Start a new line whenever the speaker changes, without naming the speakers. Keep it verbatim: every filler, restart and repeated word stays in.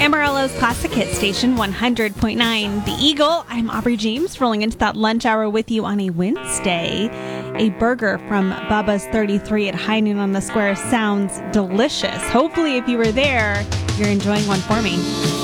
Amarillo's Classic Hit Station one hundred point nine The Eagle. I'm Aubrey James, rolling into that lunch hour with you on a Wednesday. A burger from Bubba's thirty-three at High Noon on the Square sounds delicious. Hopefully, if you were there, you're enjoying one for me.